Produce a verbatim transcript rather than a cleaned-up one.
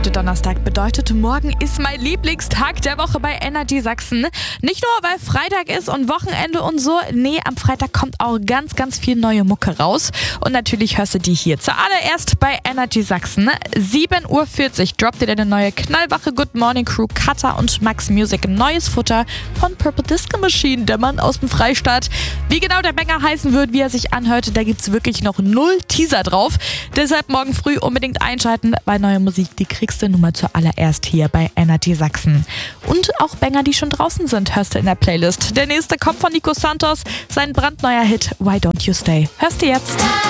heute Donnerstag bedeutet, morgen ist mein Lieblingstag der Woche bei Energy Sachsen. Nicht nur, weil Freitag ist und Wochenende und so, nee, am Freitag kommt auch ganz, ganz viel neue Mucke raus. Und natürlich hörst du die hier zuallererst bei Energy Sachsen. sieben Uhr vierzig droppt dir deine neue knallwache Good Morning Crew Cutter und Max Music neues Futter von Purple Disco Machine, der Mann aus dem Freistaat. Wie genau der Banger heißen wird, wie er sich anhört, da gibt's wirklich noch null Teaser drauf. Deshalb morgen früh unbedingt einschalten, weil neue Musik, die kriegst du nun mal zuallererst hier bei Energy Sachsen. Und auch Banger, die schon draußen sind, hörst du in der Playlist. Der nächste kommt von Nico Santos, sein brandneuer Hit Why Don't You Stay. Hörst du jetzt?